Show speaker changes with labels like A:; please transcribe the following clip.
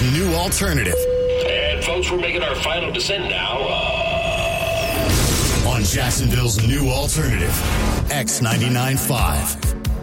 A: new alternative.
B: And folks, we're making our final descent now.
A: On Jacksonville's new alternative, X99.5.